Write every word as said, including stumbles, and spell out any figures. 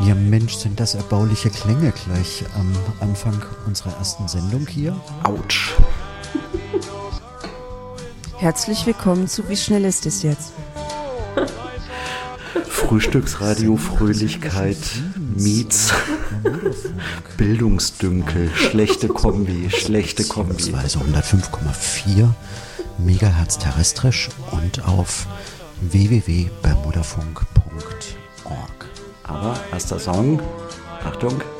Ja Mensch, sind das erbauliche Klänge gleich am Anfang unserer ersten Sendung hier? Autsch. Herzlich willkommen zu Wie schnell ist es jetzt? Frühstücksradio Fröhlichkeit meets Bildungsdünkel. Schlechte Kombi, schlechte Kombi. Beziehungsweise hundertfünf Komma vier Megahertz terrestrisch und auf w w w punkt bermudafunk punkt org. Aber erster Song, Achtung.